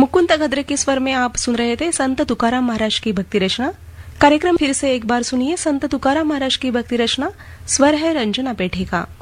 मुकुंद अगद्रे के स्वर में आप सुन रहे थे संत तुकाराम महाराज की भक्ति रचना। कार्यक्रम फिर से एक बार सुनिए। संत तुकाराम महाराज की भक्ति रचना, स्वर है रंजना पेठे का।